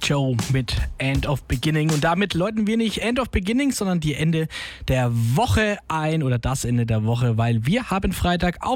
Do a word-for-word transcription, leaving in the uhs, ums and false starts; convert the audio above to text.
Joe mit End of Beginning. Und damit läuten wir nicht End of Beginning, sondern die Ende der Woche ein oder das Ende der Woche, weil wir haben Freitag auf